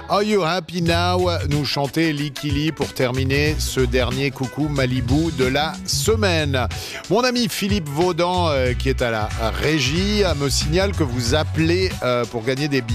Are You Happy Now nous chantait Likili pour terminer ce dernier Coucou Malibu de la semaine. Mon ami Philippe Vaudan, qui est à la régie, me signale que vous appelez pour gagner des billets